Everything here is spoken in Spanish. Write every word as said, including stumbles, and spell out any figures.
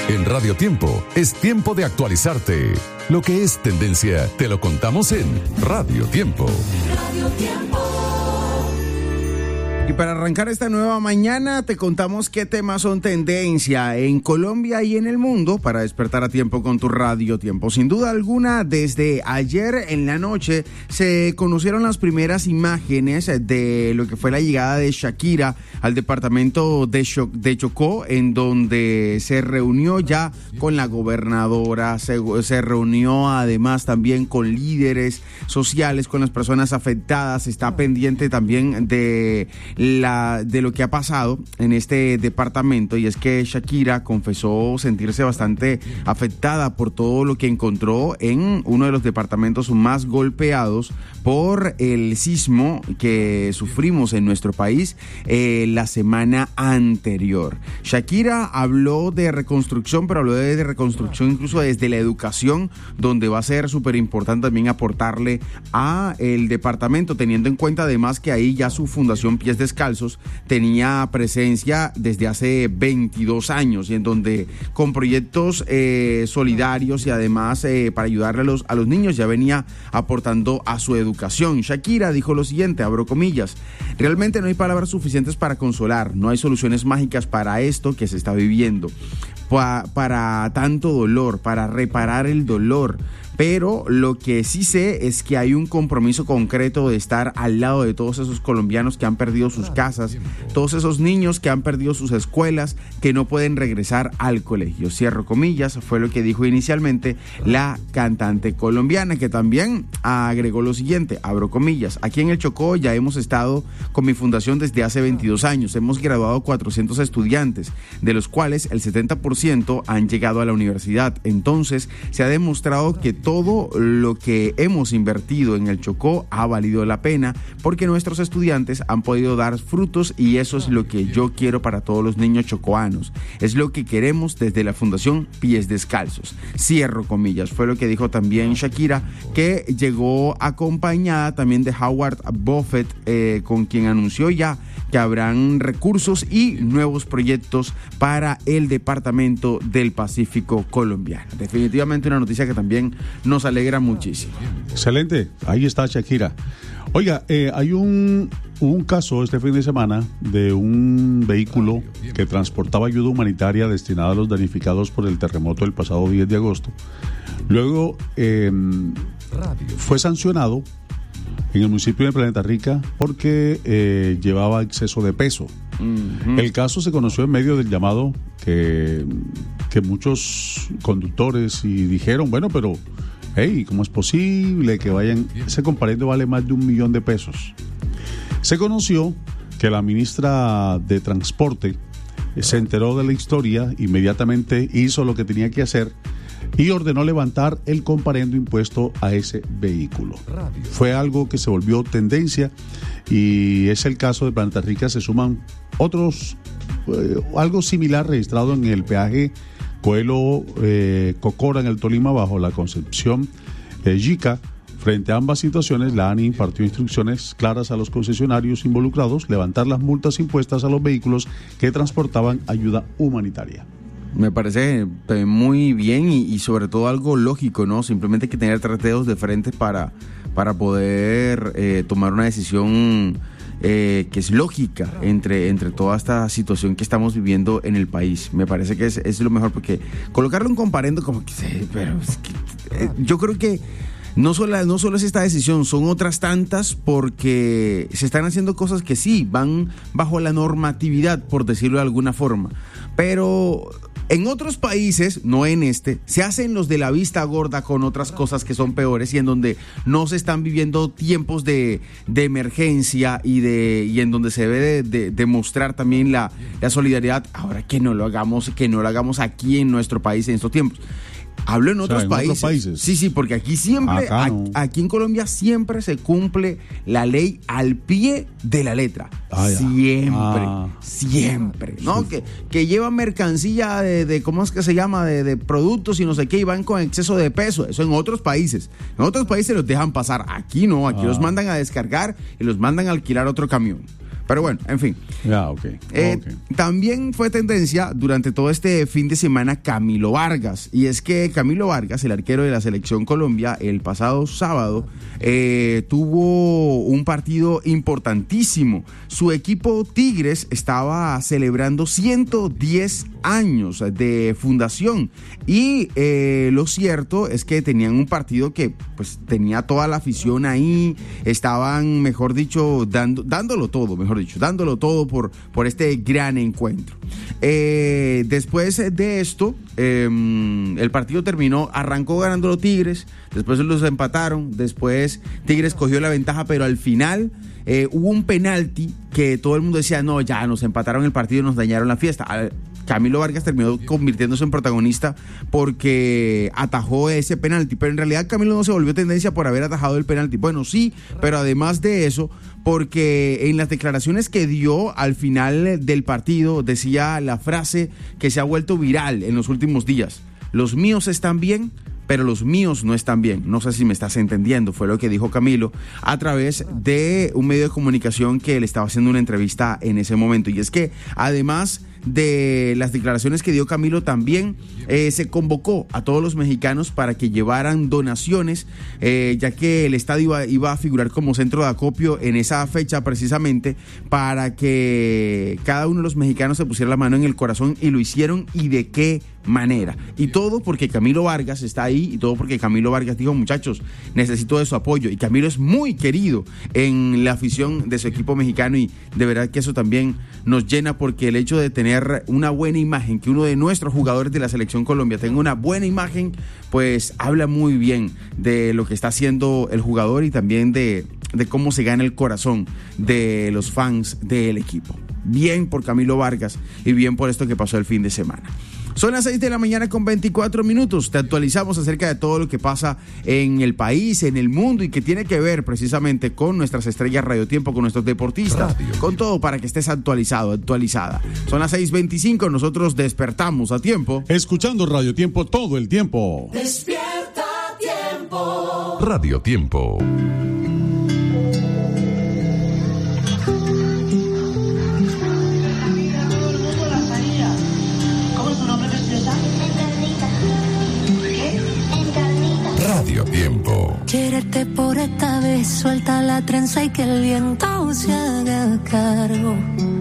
En Radio Tiempo es tiempo de actualizarte. Lo que es tendencia te lo contamos en Radio Tiempo. Radio Tiempo. Y para arrancar esta nueva mañana te contamos qué temas son tendencia en Colombia y en el mundo para despertar a tiempo con tu Radio Tiempo. Sin duda alguna, desde ayer en la noche se conocieron las primeras imágenes de lo que fue la llegada de Shakira al departamento de, Cho- de Chocó, en donde se reunió ya con la gobernadora, se, se reunió además también con líderes sociales, con las personas afectadas, está pendiente también de La, de lo que ha pasado en este departamento, y es que Shakira confesó sentirse bastante afectada por todo lo que encontró en uno de los departamentos más golpeados por el sismo que sufrimos en nuestro país eh, la semana anterior. Shakira habló de reconstrucción, pero habló de reconstrucción incluso desde la educación, donde va a ser súper importante también aportarle a el departamento, teniendo en cuenta además que ahí ya su fundación Pies Descalzos tenía presencia desde hace veintidós años, y en donde con proyectos eh, solidarios y además eh, para ayudarle a los, a los niños ya venía aportando a su educación. Shakira dijo lo siguiente, abro comillas: realmente no hay palabras suficientes para consolar, no hay soluciones mágicas para esto que se está viviendo, pa, para tanto dolor, para reparar el dolor. Pero lo que sí sé es que hay un compromiso concreto de estar al lado de todos esos colombianos que han perdido sus casas, todos esos niños que han perdido sus escuelas, que no pueden regresar al colegio. Cierro comillas, fue lo que dijo inicialmente la cantante colombiana, que también agregó lo siguiente, abro comillas: aquí en el Chocó ya hemos estado con mi fundación desde hace veintidós años, hemos graduado cuatrocientos estudiantes, de los cuales el setenta por ciento han llegado a la universidad. Entonces se ha demostrado que todo lo que hemos invertido en el Chocó ha valido la pena, porque nuestros estudiantes han podido dar frutos, y eso es lo que yo quiero para todos los niños chocoanos. Es lo que queremos desde la Fundación Pies Descalzos. Cierro comillas. Fue lo que dijo también Shakira, que llegó acompañada también de Howard Buffett, eh, con quien anunció ya que habrán recursos y nuevos proyectos para el departamento del Pacífico colombiano. Definitivamente una noticia que también nos alegra muchísimo. Excelente, ahí está Shakira. Oiga, eh, hay un, un caso este fin de semana de un vehículo que transportaba ayuda humanitaria destinada a los damnificados por el terremoto del pasado diez de agosto. Luego eh, fue sancionado en el municipio de Planeta Rica porque eh, llevaba exceso de peso. Uh-huh. El caso se conoció en medio del llamado que, que muchos conductores y dijeron, bueno, pero hey, ¿cómo es posible que vayan? Ese comparendo vale más de un millón de pesos. Se conoció que la ministra de Transporte se enteró de la historia, inmediatamente hizo lo que tenía que hacer y ordenó levantar el comparendo impuesto a ese vehículo. Fue algo que se volvió tendencia, y es el caso de Planeta Rica. Se suman otros, eh, algo similar registrado en el peaje Coelho eh, Cocora en el Tolima, bajo la concepción eh, Yica. Frente a ambas situaciones, la ANI impartió instrucciones claras a los concesionarios involucrados: levantar las multas impuestas a los vehículos que transportaban ayuda humanitaria. Me parece muy bien y, y sobre todo algo lógico, ¿no? Simplemente hay que tener tres dedos de frente para, para poder eh, tomar una decisión eh, que es lógica entre, entre toda esta situación que estamos viviendo en el país. Me parece que es, es lo mejor, porque colocarle un comparendo como que... Pero es que, eh, yo creo que No solo, no solo es esta decisión, son otras tantas, porque se están haciendo cosas que sí van bajo la normatividad, por decirlo de alguna forma, pero en otros países, no en este, se hacen los de la vista gorda con otras cosas que son peores, y en donde no se están viviendo tiempos de, de emergencia y de y en donde se debe de, de, de mostrar también la, la solidaridad. Ahora que no lo hagamos, que no lo hagamos aquí en nuestro país en estos tiempos. Hablo en, otros, o sea, en países. otros países. Sí, sí, porque aquí siempre, Acá no. aquí, aquí en Colombia siempre se cumple la ley al pie de la letra. Ah, siempre, ah. siempre, ¿no? Que, que llevan mercancía de, de, ¿cómo es que se llama? De, de productos y no sé qué, y van con exceso de peso. Eso en otros países. En otros países los dejan pasar. Aquí no, aquí ah. los mandan a descargar y los mandan a alquilar otro camión. Pero bueno, en fin. Ya, ok. Eh, okay. También fue tendencia durante todo este fin de semana Camilo Vargas. Y es que Camilo Vargas, el arquero de la Selección Colombia, el pasado sábado eh, tuvo un partido importantísimo. Su equipo Tigres estaba celebrando ciento diez años de fundación. Y eh, lo cierto es que tenían un partido que pues tenía toda la afición ahí. Estaban, mejor dicho, dando, dándolo todo, mejor dicho, dándolo todo por, por este gran encuentro. Eh, después de esto, eh, el partido terminó, arrancó ganando los Tigres, después los empataron, después Tigres cogió la ventaja, pero al final eh, hubo un penalti que todo el mundo decía, no, ya nos empataron el partido y nos dañaron la fiesta. Al, Camilo Vargas terminó convirtiéndose en protagonista porque atajó ese penalti, pero en realidad Camilo no se volvió tendencia por haber atajado el penalti. Bueno, sí, pero además de eso, porque en las declaraciones que dio al final del partido decía la frase que se ha vuelto viral en los últimos días: los míos están bien, pero los míos no están bien. No sé si me estás entendiendo, fue lo que dijo Camilo a través de un medio de comunicación que le estaba haciendo una entrevista en ese momento. Y es que además de las declaraciones que dio Camilo, también eh, se convocó a todos los mexicanos para que llevaran donaciones, eh, ya que el estadio iba, iba a figurar como centro de acopio en esa fecha precisamente, para que cada uno de los mexicanos se pusiera la mano en el corazón, y lo hicieron. ¿Y de qué manera? Y todo porque Camilo Vargas está ahí, y todo porque Camilo Vargas dijo: muchachos, necesito de su apoyo. Y Camilo es muy querido en la afición de su equipo mexicano, y de verdad que eso también nos llena, porque el hecho de tener una buena imagen, que uno de nuestros jugadores de la Selección Colombia tenga una buena imagen, pues habla muy bien de lo que está haciendo el jugador, y también de, de cómo se gana el corazón de los fans del equipo. Bien por Camilo Vargas y bien por esto que pasó el fin de semana. Son las seis de la mañana con veinticuatro minutos. Te actualizamos acerca de todo lo que pasa en el país, en el mundo, y que tiene que ver precisamente con nuestras estrellas Radio Tiempo, con nuestros deportistas, Radio con todo para que estés actualizado, actualizada. Son las seis veinticinco, nosotros despertamos a tiempo. Escuchando Radio Tiempo todo el tiempo. Despierta Tiempo. Radio Tiempo. Radio Tiempo. Quiérete por esta vez, suelta la trenza y que el viento se haga cargo.